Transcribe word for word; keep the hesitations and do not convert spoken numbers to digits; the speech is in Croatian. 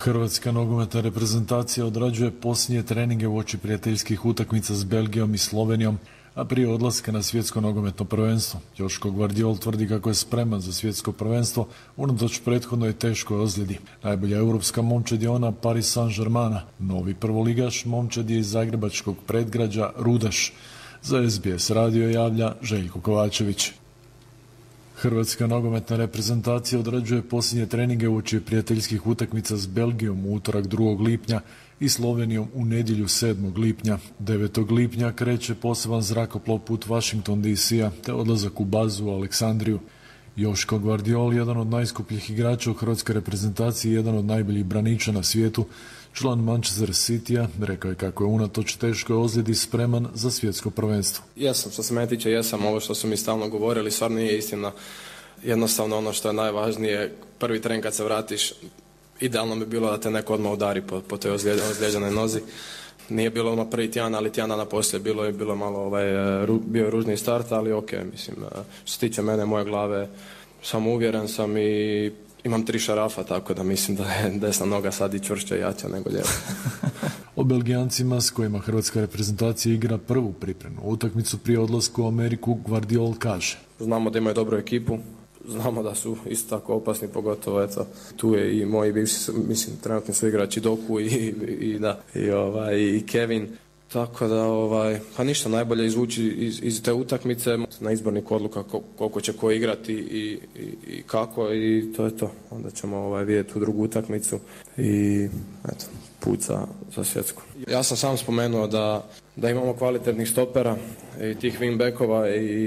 Hrvatska nogometna reprezentacija odrađuje posljednje treninge uoči prijateljskih utakmica s Belgijom i Slovenijom, a prije odlaska na svjetsko nogometno prvenstvo. Joško Gvardiol tvrdi kako je spreman za svjetsko prvenstvo unatoč prethodnoj teškoj ozljedi. Najbolja europska momčad je ona Paris Saint-Germaina. Novi prvoligaš momčad je iz zagrebačkog predgrađa Rudaš. Za S B S radio javlja Željko Kovačević. Hrvatska nogometna reprezentacija odrađuje posljednje treninge uoči prijateljskih utakmica s Belgijom u utorak drugog lipnja i Slovenijom u nedjelju sedmog lipnja. devetog lipnja kreće poseban zrakoplov put Washington D C-a te odlazak u bazu u Aleksandriju. Joško Gvardiol, jedan od najskupljih igrača u hrvatskoj reprezentaciji i jedan od najboljih braniča na svijetu, član Manchester City-a, rekao je kako je unatoč teškoj ozljedi spreman za svjetsko prvenstvo. Jesam, što se mene tiče, jesam. Ovo što su mi stalno govorili stvarno nije istina. Jednostavno ono što je najvažnije, prvi tren kad se vratiš, idealno bi bilo da te neko odmah udari po, po toj ozlijeđenoj nozi. Nije bilo ono prvi tjedan, ali tjedan dana poslije bilo je bilo malo ovaj, bio je ružni start, ali ok, mislim, što se tiče mene, moje glave, samo uvjeren sam i imam tri šarafa, tako da mislim da je desna noga sad i čvršća i jača nego lijeva. O Belgijancima s kojima hrvatska reprezentacija igra prvu pripremnu utakmicu prije odlaska u Ameriku, Gvardiol kaže: Znamo da imaju dobru ekipu, znamo da su isto tako opasni, pogotovo eto, tu je i moji bivši, mislim, trenutni su igrači Doku i, i, i, da, i, ovaj, i Kevin. Tako da, ovaj, pa ništa, najbolje izvući iz, iz te utakmice na izbornik odluka koliko će ko igrati i, i, i kako, i to je to. Onda ćemo ovaj, vidjeti tu drugu utakmicu i eto, put za, za svjetsku. Ja sam sam spomenuo da, da imamo kvalitetnih stopera i tih wingbackova i